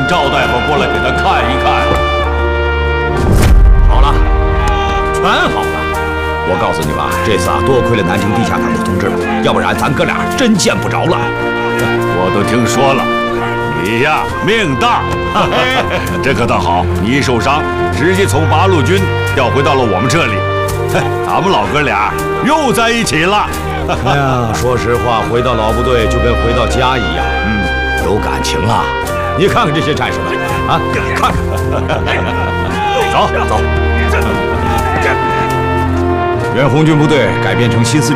赵大夫过来给他看一看。 好了，全好了。我告诉你吧，这次啊，多亏了南京地下党的同志们，要不然咱哥俩真见不着了。 我都听说了，你呀命大，这可倒好，你一受伤，直接从八路军调回到了我们这里，咱们老哥俩又在一起了。 哎呀，说实话，回到老部队就跟回到家一样，有感情了。你看看这些战士们啊，看看，走走。原红军部队改编成新四